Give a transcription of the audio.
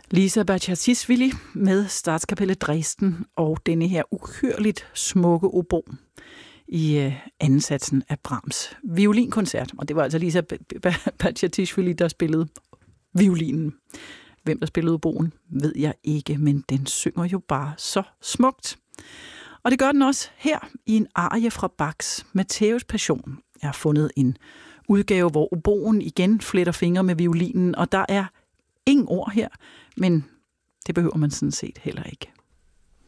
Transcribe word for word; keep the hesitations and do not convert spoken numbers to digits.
Lisa Baciatisvili med Statskapellet Dresden og denne her uhyrligt smukke obo i øh, anden satsen af Brahms violinkoncert. Og det var altså Lisa Baciatisvili, der spillede violinen. Hvem der spillede oboen, ved jeg ikke, men den synger jo bare så smukt. Og det gør den også her i en arie fra Bachs Matthæus Passion. Jeg har fundet en udgave, hvor oboen igen fletter fingre med violinen, og der er ingen ord her, men det behøver man sådan set heller ikke.